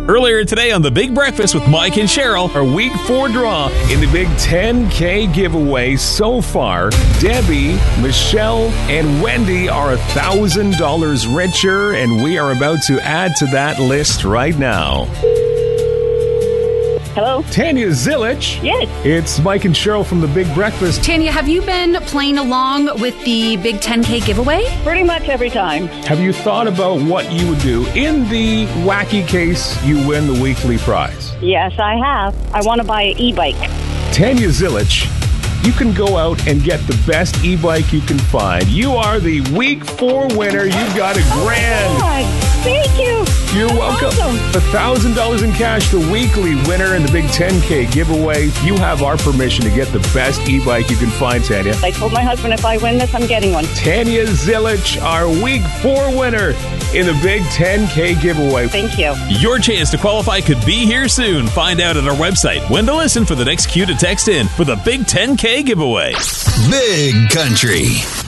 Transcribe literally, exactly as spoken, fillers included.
Earlier today on The Big Breakfast with Mike and Cheryl, our week four draw in the big ten K giveaway so far, Debbie, Michelle, and Wendy are one thousand dollars richer, and we are about to add to that list right now. Hello? Tanya Zilich. Yes. It's Mike and Cheryl from The Big Breakfast. Tanya, have you been playing along with the big ten K giveaway? Pretty much every time. Have you thought about what you would do in the wacky case you win the weekly prize? Yes, I have. I want to buy an e-bike. Tanya Zilich, you can go out and get the best e-bike you can find. You are the week four winner. You got a grand. Oh, God. Thank you. You're welcome. Awesome. one thousand dollars in cash, the weekly winner in the big ten K giveaway. You have our permission to get the best e-bike you can find, Tanya. I told my husband if I win this, I'm getting one. Tanya Zilich, our week four winner in the big ten K giveaway. Thank you. Your chance to qualify could be here soon. Find out at our website when to listen for the next cue to text in for the Big ten K giveaway. Big Country.